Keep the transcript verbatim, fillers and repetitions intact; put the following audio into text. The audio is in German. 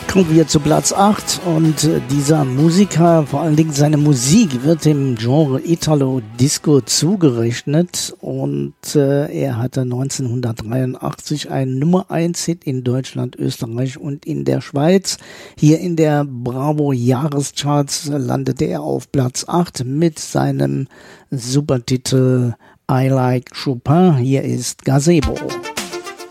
Kommen wir zu Platz acht und äh, dieser Musiker, vor allen Dingen seine Musik, wird dem Genre Italo-Disco zugerechnet und äh, er hatte neunzehnhundertdreiundachtzig einen Nummer eins Hit in Deutschland, Österreich und in der Schweiz. Hier in der Bravo-Jahrescharts landete er auf Platz acht mit seinem Supertitel I Like Chopin. Hier ist Gazebo.